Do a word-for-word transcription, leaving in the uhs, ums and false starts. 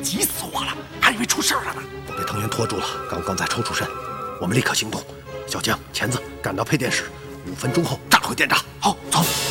急死我了，还以为出事了呢。 我被藤原拖住了，刚刚在抽出身，我们立刻行动。小江、钳子赶到配电室，五分钟后炸毁电闸。 好，走。